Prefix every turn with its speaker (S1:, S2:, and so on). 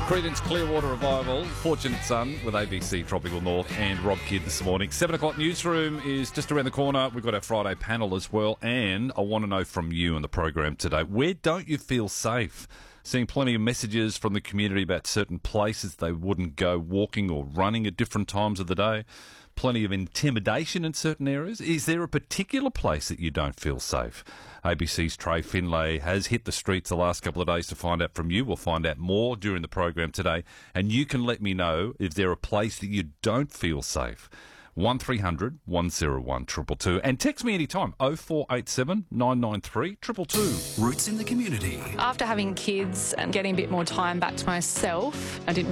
S1: Creedence Clearwater Revival, Fortunate Son with ABC Tropical North and Rob Kidd this morning. 7 o'clock newsroom is just around the corner. We've got our Friday panel as well. And I want to know from you on the program today, where don't you feel safe? Seeing plenty of messages from the community about certain places they wouldn't go walking or running at different times of the day. Plenty of intimidation in certain areas. Is there a particular place that you don't feel safe? ABC's Trey Finlay has hit the streets the last couple of days to find out from you. We'll find out more during the program today. And you can let me know if there a place that you don't feel safe. 1300 101 222. And text me anytime, 0487 993 222.
S2: Roots in the community.
S3: After having kids and getting a bit more time back to myself, I didn't